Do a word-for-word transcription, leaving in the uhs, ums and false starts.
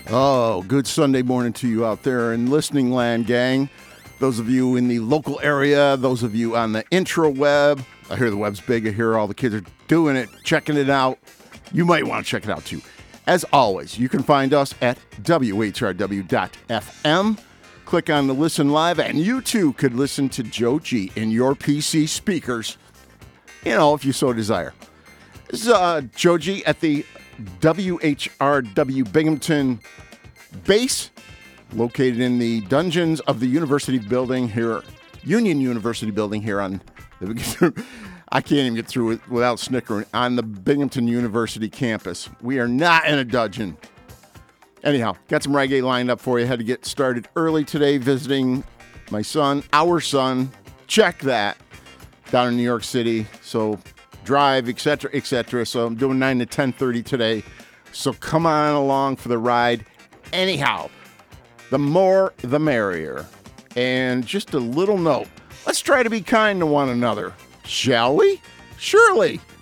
Oh, good Sunday morning to you out there in listening land, gang. Those of you in the local area, those of you on the intro web. I hear the web's big. I hear all the kids are doing it, checking it out. You might want to check it out too. As always, you can find us at W H R W dot F M. Click on the Listen Live, and you too could listen to Joe G in your P C speakers, you know, if you so desire. This is uh, Joe G at the W H R W Binghamton base, located in the dungeons of the University Building here, Union University Building here on the, I can't even get through it without snickering, on the Binghamton University campus. We are not in a dungeon. Anyhow, got some reggae lined up for you. Had to get started early today visiting my son, our son, check that, down in New York City. So drive, et cetera, et cetera. So I'm doing nine to ten thirty today. So come on along for the ride. Anyhow, the more the merrier. And just a little note, let's try to be kind to one another, shall we? Surely.